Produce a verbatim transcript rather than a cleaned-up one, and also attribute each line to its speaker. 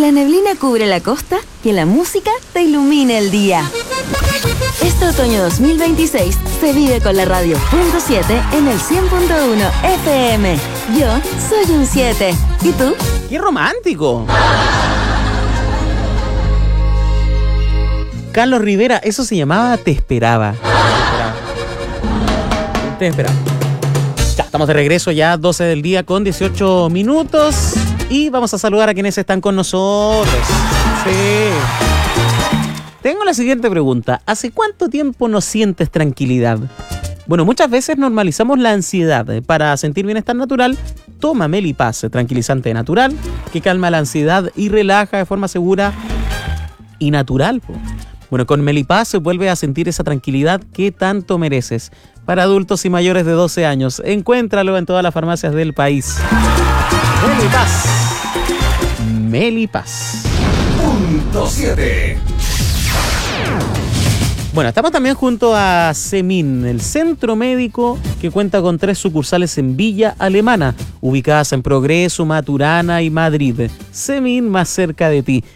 Speaker 1: la neblina cubre la costa, que la música te ilumine el día. Este otoño dos mil veintiséis se vive con la radio punto siete en el cien punto uno F M. Yo soy un siete. ¿Y tú?
Speaker 2: ¡Qué romántico! Carlos Rivera, eso se llamaba Te Esperaba. Te esperaba. Ya, estamos de regreso ya, doce del día con dieciocho minutos. Y vamos a saludar a quienes están con nosotros. Sí. Tengo la siguiente pregunta. ¿Hace cuánto tiempo no sientes tranquilidad? Bueno, muchas veces normalizamos la ansiedad. Para sentir bienestar natural, toma Melipaz, tranquilizante natural, que calma la ansiedad y relaja de forma segura y natural. Bueno, con Melipaz se vuelve a sentir esa tranquilidad que tanto mereces. Para adultos y mayores de doce años, encuéntralo en todas las farmacias del país. Melipaz. Melipaz.
Speaker 3: Punto siete.
Speaker 2: Bueno, estamos también junto a CEMIN, el centro médico que cuenta con tres sucursales en Villa Alemana, ubicadas en Progreso, Maturana y Madrid. CEMIN, más cerca de ti.